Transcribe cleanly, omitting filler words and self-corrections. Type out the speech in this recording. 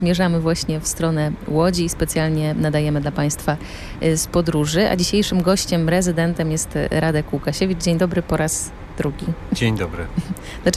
Zmierzamy właśnie w stronę Łodzi i specjalnie nadajemy dla Państwa z podróży, a dzisiejszym gościem, rezydentem jest Radek Łukasiewicz. Dzień dobry po raz drugi. Dzień dobry.